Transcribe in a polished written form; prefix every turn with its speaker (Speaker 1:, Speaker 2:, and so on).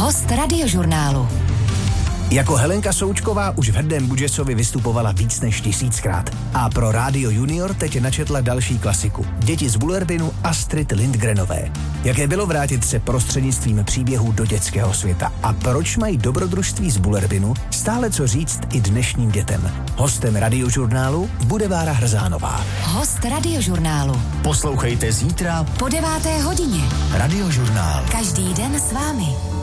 Speaker 1: Host Radiožurnálu.
Speaker 2: Jako Helenka Součková už v Hrdém Budžesovi vystupovala víc než 1000krát. A pro Rádio Junior teď načetla další klasiku. Děti z Bullerbinu Astrid Lindgrenové. Jaké bylo vrátit se prostřednictvím příběhů do dětského světa? A proč mají dobrodružství z Bullerbinu stále co říct i dnešním dětem? Hostem Radiožurnálu bude Vára Hrzánová.
Speaker 1: Host Radiožurnálu.
Speaker 2: Poslouchejte zítra
Speaker 1: po 9. hodině.
Speaker 2: Radiožurnál.
Speaker 1: Každý den s vámi.